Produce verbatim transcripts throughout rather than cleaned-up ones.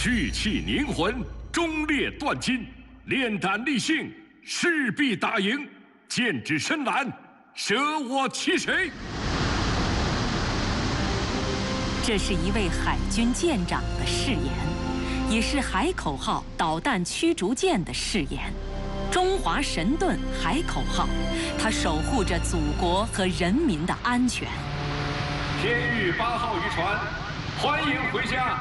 聚气凝魂，忠烈断金，炼胆立信，势必打赢。剑指深蓝，舍我其谁？ 这是一位海军舰长的誓言，也是海口号导弹驱逐舰的誓言。中华神盾海口号，它守护着祖国和人民的安全。 天域八号渔船，欢迎回家。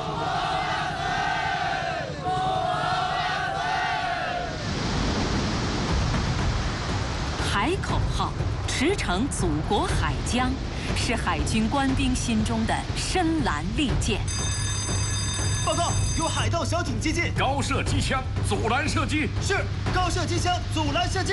海口号驰骋祖国海疆，是海军官兵心中的深蓝利剑。 报告，有海盗小艇接近， 高射机枪，阻拦射击。 是，高射机枪，阻拦射击。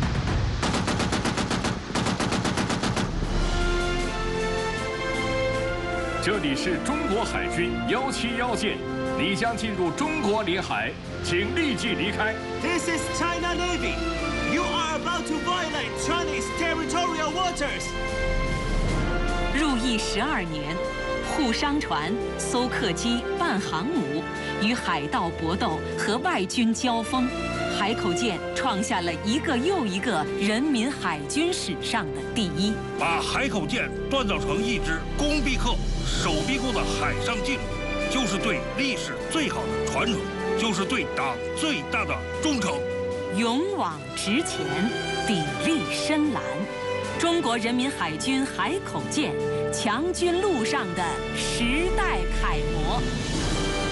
这里是中国海军幺七幺舰，你将进入中国领海，请立即离开。 This is China Navy. You are about to violate Chinese territorial waters. 入役十二年，护商船、搜克机、半航母与海盗搏斗和外军交锋，海口舰创下了一个又一个人民海军史上的第一。 把海口舰锻造成一支攻必克、守必攻的海上劲旅，就是对历史最好的传承，就是对党最大的忠诚。 勇往直前，砥砺深蓝。中国人民海军海口舰，强军路上的时代楷模。